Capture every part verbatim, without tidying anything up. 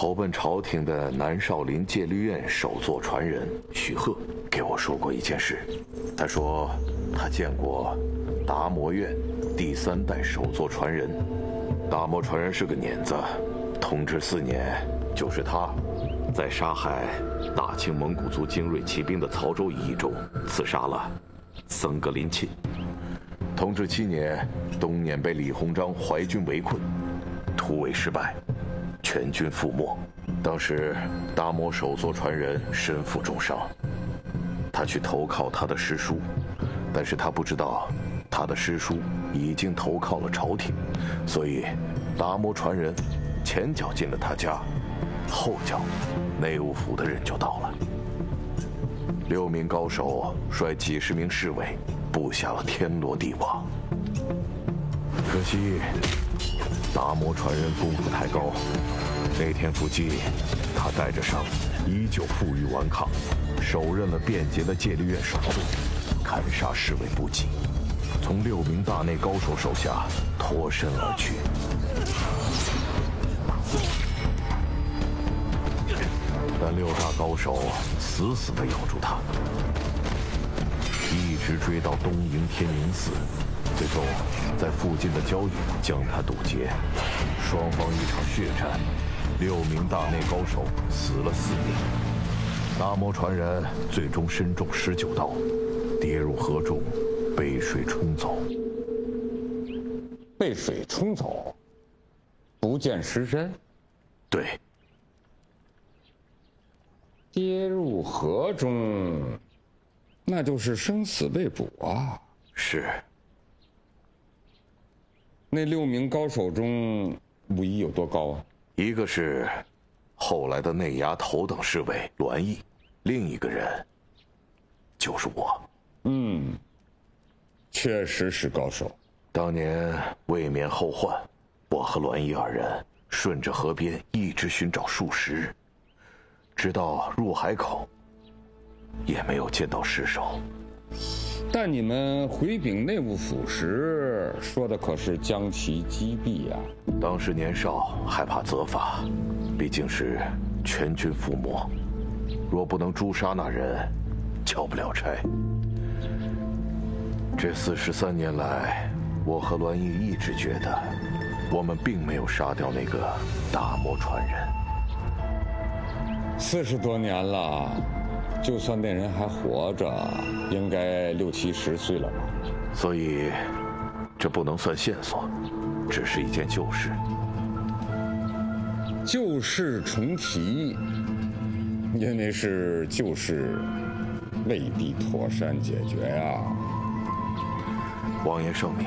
投奔朝廷的南少林戒律院首座传人许鹤给我说过一件事。他说他见过达摩院第三代首座传人。达摩传人是个碾子，同治四年，就是他在杀害大清蒙古族精锐骑兵的曹州一役中刺杀了僧格林沁。同治七年，东捻被李鸿章淮军围困，突围失败，全军覆没。当时达摩首座传人身负重伤，他去投靠他的师叔，但是他不知道他的师叔已经投靠了朝廷，所以达摩传人前脚进了他家，后脚内务府的人就到了。六名高手率几十名侍卫布下了天罗地网。可惜达摩传人功夫太高，那天伏击，他带着伤依旧负隅顽抗，手刃了便捷的戒律院首座，砍杀侍卫不及，从六名大内高手手下脱身而去。但六大高手死死地咬住他，一直追到东营天宁寺，最终在附近的郊野将他堵截。双方一场血战，六名大内高手死了四名，达摩传人最终身中十九刀，跌入河中，被水冲走。 被水冲走，不见尸身？ 对。 跌入河中，那就是生死未卜啊！ 是。 那六名高手中，武艺有多高啊？ 一个是后来的内衙头等侍卫栾毅，另一个人就是我。 嗯，确实是高手。 当年为免后患，我和栾毅二人顺着河边一直寻找数十。直到入海口，也没有见到尸首。 但你们回禀内务府时，说的可是将其击毙呀、啊？ 当时年少，害怕责罚，毕竟是全军覆没，若不能诛杀那人，交不了差。这四十三年来，我和栾毅一直觉得，我们并没有杀掉那个达摩传人。 四十多年了，就算那人还活着，应该六七十岁了吧？ 所以，这不能算线索，只是一件旧事。 旧事重提，因为是旧事，未必妥善解决呀。 王爷圣明。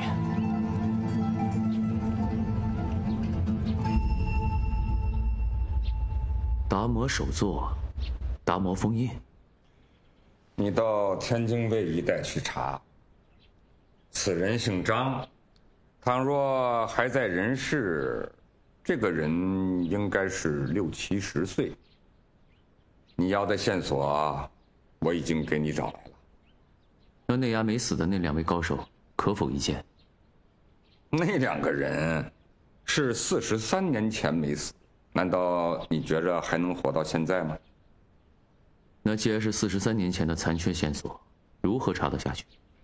达摩首座，达摩封印。 你到天津卫一带去查。此人姓张，倘若还在人世，这个人应该是六七十岁。你要的线索，我已经给你找来了。 那内衙没死的那两位高手，可否一见？ 那两个人是四十三年前没死。难道你觉着还能活到现在吗？ 那既然是四十三年前的残缺线索，如何查得下去？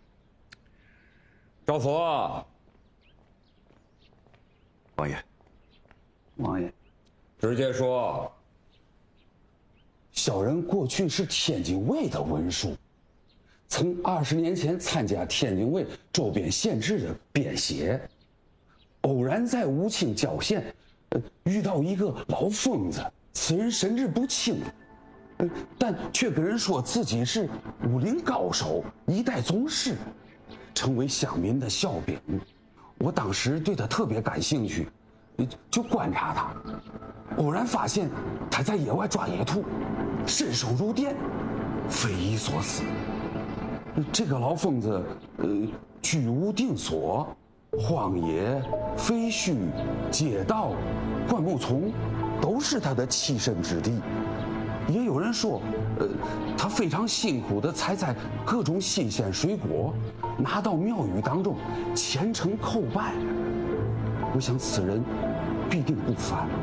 赵佛， 王爷， 王爷， 直接说。 小人过去是天津卫的文书，曾二十年前参加天津卫周边县志的编写，偶然在武清郊县。呃，遇到一个老疯子，此人神志不清，呃，但却跟人说自己是武林高手，一代宗师，成为乡民的笑柄。我当时对他特别感兴趣，就观察他，偶然发现他在野外抓野兔，身手如电，匪夷所思。这个老疯子，呃，居无定所。荒野、废墟、街道、灌木丛，都是他的栖身之地。也有人说，呃，他非常辛苦地采摘各种新鲜水果，拿到庙宇当中虔诚叩拜。我想此人必定不凡。